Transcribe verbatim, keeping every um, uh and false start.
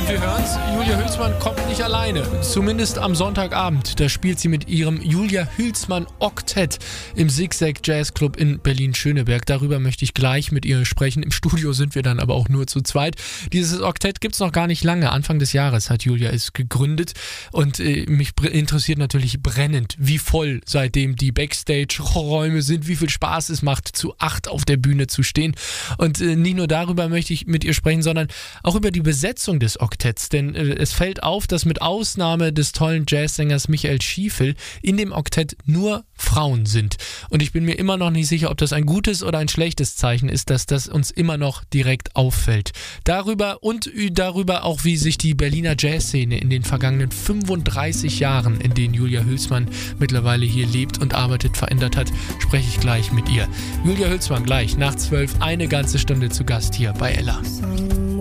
Und wir hören's, Julia Hülsmann kommt nicht alleine. Zumindest am Sonntagabend. Da spielt sie mit ihrem Julia Hülsmann Oktett im Zigzag Jazz Club in Berlin-Schöneberg. Darüber möchte ich gleich mit ihr sprechen. Im Studio sind wir dann aber auch nur zu zweit. Dieses Oktett gibt's noch gar nicht lange. Anfang des Jahres hat Julia es gegründet. Und äh, mich interessiert natürlich brennend, wie voll seitdem die Backstage-Räume sind, wie viel Spaß es macht, zu acht auf der Bühne zu stehen. Und äh, nicht nur darüber möchte ich mit ihr sprechen, sondern auch über die Besetzung des Oktetts, denn äh, es fällt auf, dass mit Ausnahme des tollen Jazzsängers Michael Schiefel in dem Oktett nur Frauen sind. Und ich bin mir immer noch nicht sicher, ob das ein gutes oder ein schlechtes Zeichen ist, dass das uns immer noch direkt auffällt. Darüber und darüber auch, wie sich die Berliner Jazzszene in den vergangenen fünfunddreißig Jahren, in denen Julia Hülsmann mittlerweile hier lebt und arbeitet, verändert hat, spreche ich gleich mit ihr. Julia Hülsmann gleich nach zwölf, eine ganze Stunde zu Gast hier bei Ella.